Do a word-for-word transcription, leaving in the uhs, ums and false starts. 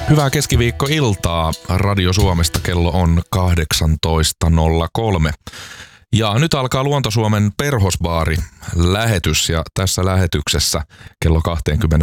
Hyvää keskiviikkoiltaa. Radio Suomesta kello on kahdeksantoista nolla kolme. Ja nyt alkaa Luonto Suomen Perhosbaari lähetys ja tässä lähetyksessä kello kaksikymmentäneljä